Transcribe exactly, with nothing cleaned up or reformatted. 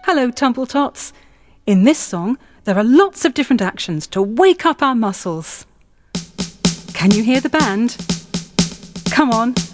Hello, Tumble-tots. In this song, there are lots of different actions to wake up our muscles. Can you hear the band? Come on,